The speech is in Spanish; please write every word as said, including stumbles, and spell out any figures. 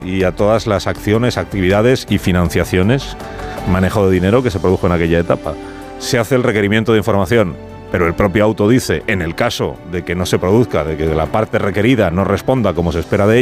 y a todas las acciones, actividades y financiaciones, manejo de dinero que se produjo en aquella etapa. Se hace el requerimiento de información, pero el propio auto dice, en el caso de que no se produzca, de que la parte requerida no responda como se espera de ella,